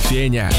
Феня,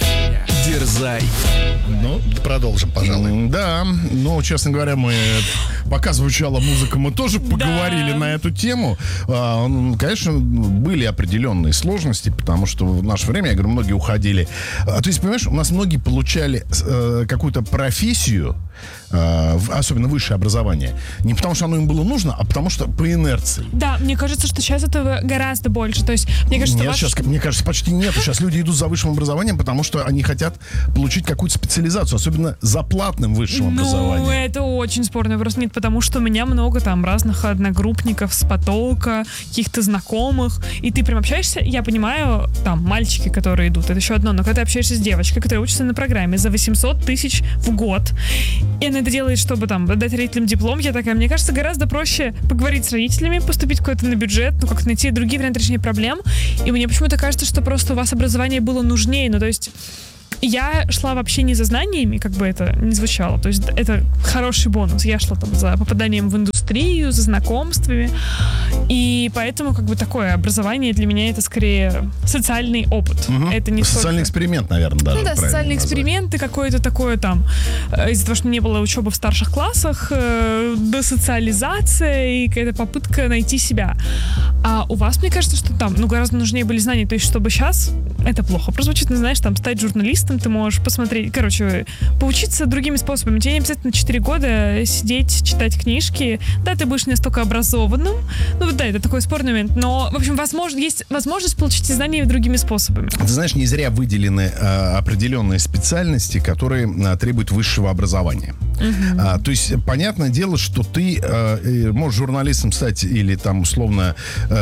дерзай. Ну, продолжим, пожалуй. Да, но, честно говоря, пока звучала музыка, мы тоже поговорили на эту тему. Конечно, были определенные сложности, потому что в наше время, я говорю, многие уходили. То есть, понимаешь, у нас многие получали какую-то профессию, особенно высшее образование, не потому что оно им было нужно, а потому что по инерции. Да, мне кажется, что сейчас этого гораздо больше. То есть, мне кажется, нет, сейчас, мне кажется, почти нет. Сейчас люди идут за высшим образованием, потому что они хотят получить какую-то специализацию, особенно за платным высшим образованием. Ну, это очень спорный вопрос. Нет, потому что у меня много там разных одногруппников с потока, каких-то знакомых, и ты прям общаешься, я понимаю, там, мальчики, которые идут, это еще одно, но когда ты общаешься с девочкой, которая учится на программе за 800 тысяч в год, и она это делает, чтобы там дать родителям диплом, я такая, мне кажется, гораздо проще поговорить с родителями, поступить куда-то на бюджет, ну, как-то найти другие варианты решения проблем, и мне почему-то кажется, что просто у вас образование было нужнее, ну, то есть я шла вообще не за знаниями, как бы это ни звучало. То есть это хороший бонус. Я шла там за попаданием в индустрию, за знакомствами. И поэтому как бы такое образование для меня это скорее социальный опыт. Это не социальный эксперимент, наверное, даже. Ну да, социальный эксперимент и какое-то такое там, из-за того, что не было учебы в старших классах, десоциализация и какая-то попытка найти себя. А у вас, мне кажется, что там, ну, гораздо нужнее были знания. То есть, чтобы сейчас, это плохо прозвучит, но, знаешь, там, стать журналистом, ты можешь посмотреть, короче, поучиться другими способами. Тебе не обязательно 4 года сидеть, читать книжки. Да, ты будешь не настолько образованным. Ну, да, это такой спорный момент. Но, в общем, есть возможность получить знания другими способами. Ты знаешь, не зря выделены определенные специальности, которые требуют высшего образования. То есть, понятное дело, что ты можешь журналистом стать или там, условно,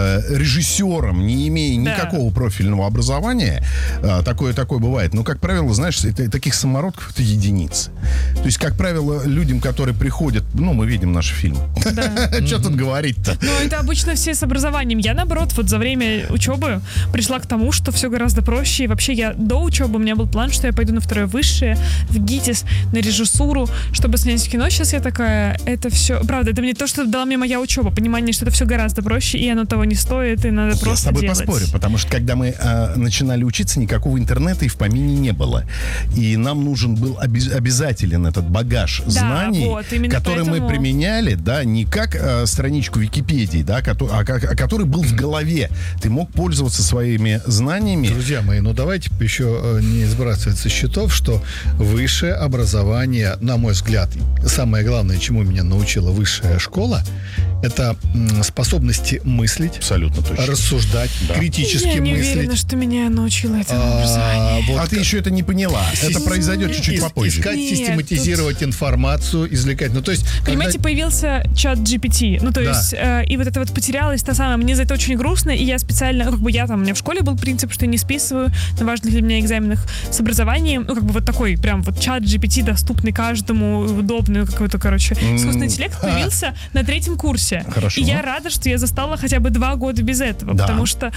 режиссером, не имея никакого профильного образования. Такое бывает. Но, как правило, знаешь, таких самородков это единицы. То есть, как правило, людям, которые приходят, ну, мы видим наши фильмы. Что тут говорить-то? Ну, это обычно все с образованием. Я, наоборот, вот за время учебы пришла к тому, что все гораздо проще. И вообще, я до учебы, у меня был план, что я пойду на второе высшее, в ГИТИС, на режиссуру, чтобы снять кино. Сейчас я такая, это все... Правда, это мне то, что дала мне моя учеба. Понимание, что это все гораздо проще, и оно того не стоит, и надо просто делать. Я с тобой поспорю, потому что, когда мы начинали учиться, никакого интернета и в помине не было. И нам нужен был обязателен этот багаж знаний, который мы применяли, да, не как страничку Википедии, да, а который был в голове. Ты мог пользоваться своими знаниями. Друзья мои, ну давайте еще не сбрасывать со счетов, что высшее образование, на мой взгляд, самое главное, чему меня научила высшая школа, это способности мыслить, абсолютно точно, рассуждать, критически мыслить. Я не уверена, что меня научило этому образованию. А ты еще это не поняла. Это произойдет чуть-чуть попозже. Искать, систематизировать информацию, извлекать. Ну, то есть, понимаете, появился чат GPT. Ну, то есть, и вот это вот потерялось та самая. Мне за это очень грустно, и я специально, ну, как бы у меня в школе был принцип, что я не списываю на важных для меня экзаменах с образованием. Ну, как бы вот такой, прям вот чат GPT, доступный каждому, удобный какой-то, короче. Искусственный интеллект появился на 3-м курсе. Хорошо. И я рада, что я застала хотя бы 2 года без этого, потому что,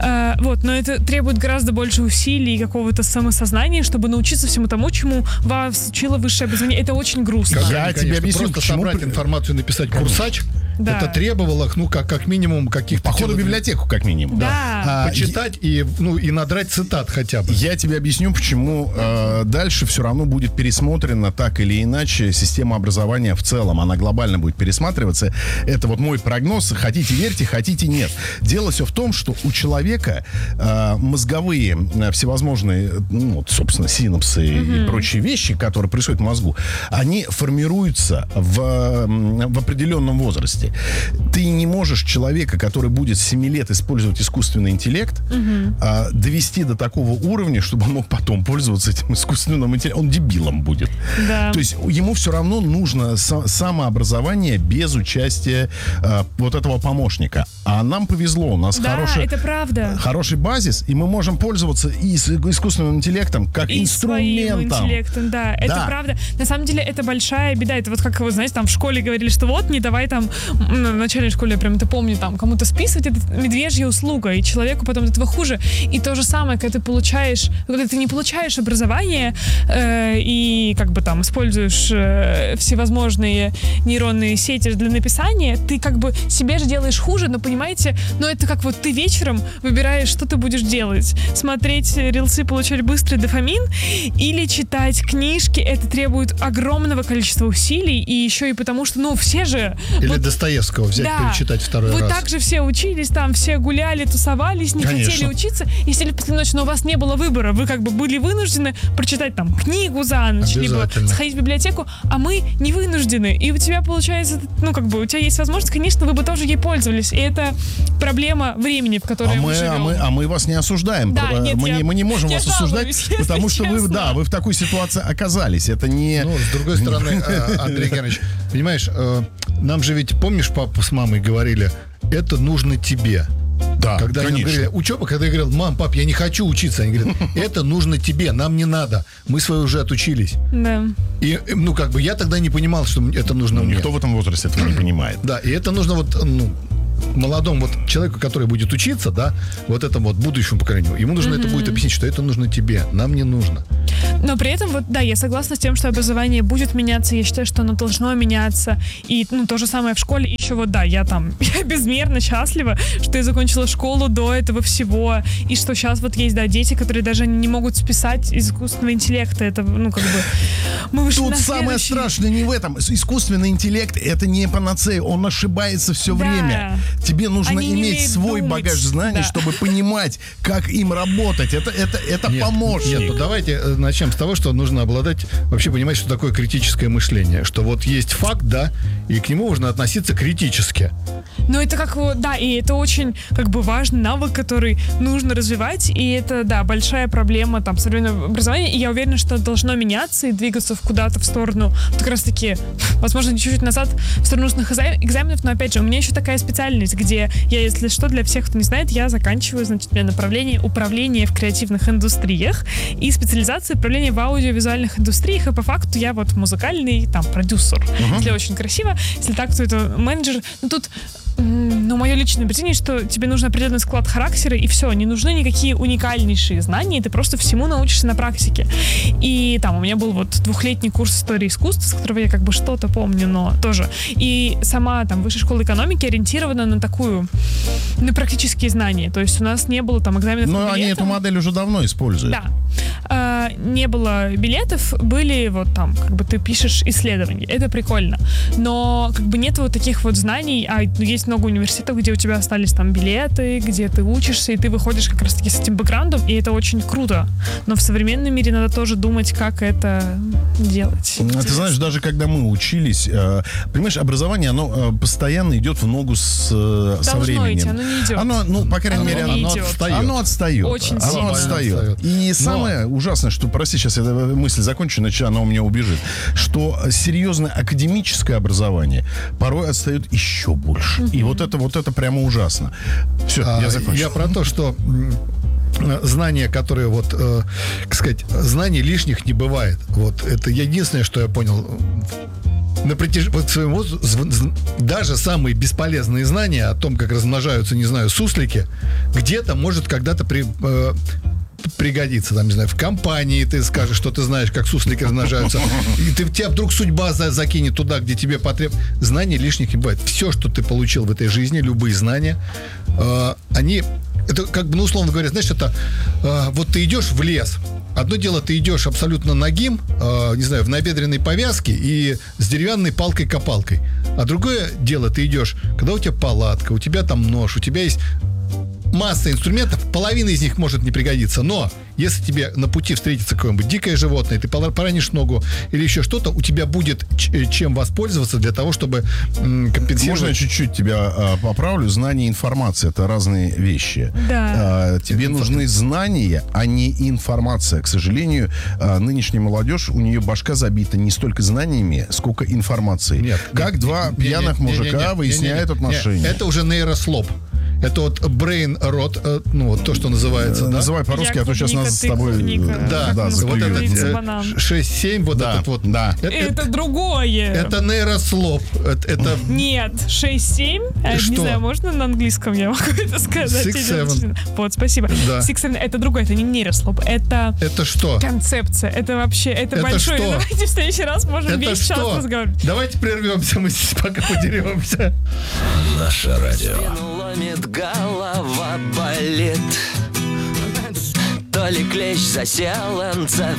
но это требует гораздо больше усилий и какого-то самосознания, чтобы научиться всему тому, чему вас учило высшее образование. Это очень грустно. Я тебе объясню, просто собрать информацию и написать курсач, это требовало, ну, как минимум каких-то... Походу в библиотеку, как минимум. Да. Почитать и надрать цитат хотя бы. Я тебе объясню, почему дальше все равно будет пересмотрена так или иначе система образования в целом. Она глобально будет пересматриваться. Это вот мой прогноз. Хотите верьте, хотите нет. Дело все в том, что у человека мозговые всевозможные, ну, собственно, синапсы и прочие вещи, которые происходят в мозгу, они формируются в определенном возрасте. Ты не можешь человека, который будет с 7 лет использовать искусственный интеллект, довести до такого уровня, чтобы он мог потом пользоваться этим искусственным интеллектом. Он дебилом будет. Да. То есть ему все равно нужно самообразование без участия вот этого помощника. А нам повезло, у нас хороший базис, и мы можем пользоваться и с искусственным интеллектом как и инструментом. Своим интеллектом, да, это правда. На самом деле это большая беда. Это вот как вы знаете, там в школе говорили, что вот не давай там в начальной школе, я прям это помню, там, кому-то списывать, это медвежья услуга, и человеку потом от этого хуже. И то же самое, когда ты не получаешь образование и как бы там используешь всевозможные нейронные сети для написания, ты как бы себе же делаешь хуже, но понимаете, но это как вот ты вечером выбираешь, что ты будешь делать. Смотреть рилсы, получать быстрый дофамин или читать книжки, это требует огромного количества усилий, и еще и потому, что, ну, все же... Или вот, Достоевского взять, перечитать второй раз. Вы также все учились, там все гуляли, тусовались, не хотели учиться, и сели после ночи, но у вас не было выбора, вы как бы были вынуждены прочитать там книгу за ночь, либо сходить в библиотеку, а мы не вынуждены, и у тебя получается, ну, как бы, у тебя есть возможность, конечно, вы бы тоже ей пользовались, и это проблема времени, в которой мы живем. А мы вас не осуждаем, да, нет, мы не можем вас осуждать, потому что вы в такой ситуации оказались, это не... Ну, с другой стороны, Андрей Геннадьевич, понимаешь, нам же ведь, помнишь, папа с мамой говорили, это нужно тебе. Да, когда конечно. Они говорили, учеба, когда я говорил, мам, пап, я не хочу учиться, они говорят, это нужно тебе, нам не надо, мы свое уже отучились. Да. И, ну, как бы, я тогда не понимал, что это нужно мне. Никто в этом возрасте этого не понимает. Да, и это нужно вот, ну, молодому вот человеку, который будет учиться, да, вот этому вот будущему поколению, ему нужно это будет объяснить, что это нужно тебе, нам не нужно. Но при этом, вот, да, я согласна с тем, что образование будет меняться, я считаю, что оно должно меняться, и, ну, то же самое в школе, еще вот, да, я безмерно счастлива, что я закончила школу до этого всего, и что сейчас вот есть, да, дети, которые даже не могут списать из искусственного интеллекта, это, ну, как бы, мы вышли тут на следующий... самое страшное не в этом, искусственный интеллект, это не панацея, он ошибается все время. Тебе нужно иметь свой багаж знаний, чтобы понимать, как им работать. Это помощник. Нет, ну давайте начнем с того, что нужно обладать, вообще понимать, что такое критическое мышление. Что вот есть факт, да, и к нему нужно относиться критически. Ну, это как вот, да, и это очень, как бы, важный навык, который нужно развивать, и это, да, большая проблема, там, современного образования, и я уверена, что должно меняться и двигаться куда-то в сторону, как раз-таки, возможно, чуть-чуть назад, в сторону устных экзаменов, но, опять же, у меня еще такая специальность, где я, если что, для всех, кто не знает, я заканчиваю, значит, у меня направление управления в креативных индустриях и специализация управления в аудиовизуальных индустриях, и по факту я вот музыкальный, там, продюсер. Если очень красиво, если так, то это менеджер. Но тут, ну, мое личное убеждение, что тебе нужен определенный склад характера, и все, не нужны никакие уникальнейшие знания, ты просто всему научишься на практике. И там у меня был вот 2-летний курс истории искусств, с которого я как бы что-то помню, но тоже. И сама там высшая школа экономики ориентирована на такую, на практические знания. То есть у нас не было там экзаменов. Но они эту модель уже давно используют. Да. Не было билетов, были вот там, как бы ты пишешь исследования. Это прикольно. Но как бы нет вот таких вот знаний, а есть много университетов, где у тебя остались там билеты, где ты учишься, и ты выходишь как раз-таки с этим бэкграундом, и это очень круто. Но в современном мире надо тоже думать, как это делать. Ты знаешь, даже когда мы учились, понимаешь, образование, оно постоянно идет в ногу со временем. Идти, оно не идет. Оно, ну, по крайней мере, оно отстает. Очень сильно. Оно отстает. И самое ужасное, что, прости, сейчас я мысль закончу, иначе она у меня убежит, что серьезное академическое образование порой отстает еще больше. И вот это прямо ужасно. Все, я закончил. Я про то, что знания, которые вот, как сказать, знаний лишних не бывает. Вот это единственное, что я понял. На протяжении своего даже самые бесполезные знания о том, как размножаются, не знаю, суслики, где-то может когда-то пригодится, там, не знаю, в компании ты скажешь, что ты знаешь, как суслики размножаются, и тебя вдруг судьба закинет туда, где тебе потребно. Знаний лишних не бывает. Все, что ты получил в этой жизни, любые знания, они, это как бы, ну, условно говоря, знаешь, это вот ты идешь в лес. Одно дело, ты идешь абсолютно нагим, не знаю, в набедренной повязке и с деревянной палкой-копалкой. А другое дело, ты идешь, когда у тебя палатка, у тебя там нож, у тебя есть масса инструментов, половина из них может не пригодиться, но если тебе на пути встретится какое-нибудь дикое животное, ты поранишь ногу или еще что-то, у тебя будет чем воспользоваться для того, чтобы компенсировать. Можно я чуть-чуть тебя поправлю? Знание и информация — это разные вещи. Да. Тебе нужны знания, а не информация. К сожалению, нынешняя молодежь, у нее башка забита не столько знаниями, сколько информацией. Как два пьяных мужика выясняют отношения. Это уже нейрослоп. Это вот brain rot, ну, вот то, что называется, да? Называй по-русски, а то сейчас нас с тобой... Да, вот заклюют. этот 6-7, вот Да, этот вот. да. Это другое. Это нейрослоп. Это Нет, 6-7. Не Что? знаю, можно на английском я могу это сказать? 6-7. Вот, спасибо. Да. 6-7 это другое, это не нейрослоп, это что? концепция. Это вообще, это большое. что? Давайте в следующий раз можем Это весь час что? разговаривать. Давайте прервемся, мы здесь пока подеремся. Наше радио. Спину ломит, голова болит. То ли клещ засел,